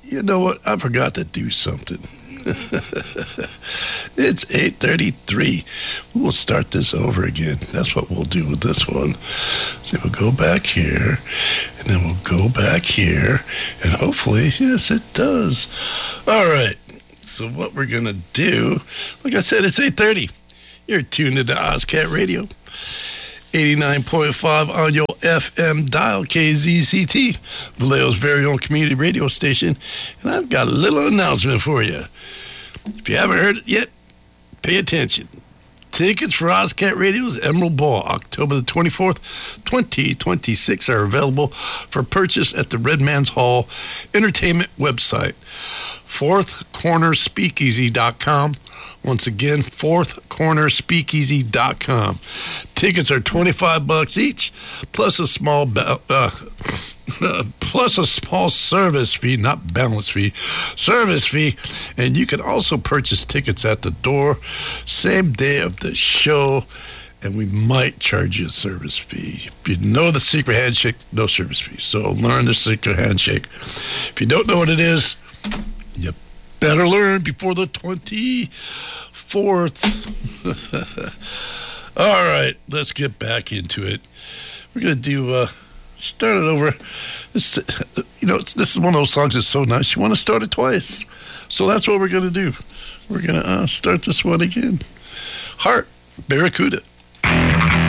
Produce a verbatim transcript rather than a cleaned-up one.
You know what? I forgot to do something. It's eight thirty-three. We'll start this over again. That's what we'll do with this one. So we'll go back here, and then we'll go back here, and hopefully, yes, it does. All right. So what we're going to do, like I said, it's eight thirty. You're tuned into OzCat Radio. eighty-nine point five on your F M dial, K Z C T, Vallejo's very own community radio station. And I've got a little announcement for you. If you haven't heard it yet, pay attention. Tickets for OzCat Radio's Emerald Ball, October the twenty-fourth, twenty twenty-six, are available for purchase at the Redman's Hall Entertainment website, fourth corner speakeasy dot com. Once again, fourth corner speakeasy dot com. Tickets are twenty-five bucks each, plus a small ba- uh, uh, plus a small service fee, not balance fee, service fee. And you can also purchase tickets at the door same day of the show, and we might charge you a service fee. If you know the secret handshake, no service fee. So learn the secret handshake. If you don't know what it is, you better learn before the twenty-fourth. All right, let's get back into it. We're going to do, uh, start it over. This, you know, it's, this is one of those songs that's so nice, you want to start it twice. So that's what we're going to do. We're going to uh, start this one again. Heart, Barracuda.